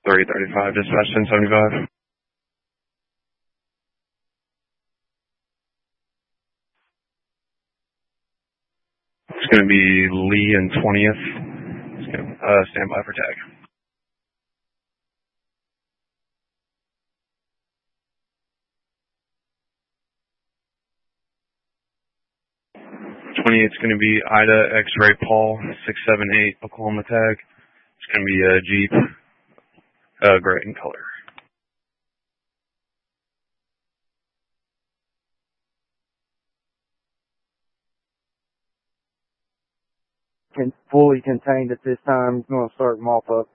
335, dispatch 1075. It's going to be Lee and 20th. It's going to stand by for tag. 28's going to be Ida X-Ray Paul 678 Oklahoma tag. It's going to be a Jeep, gray in color. Fully contained at this time. I'm going to start mop up.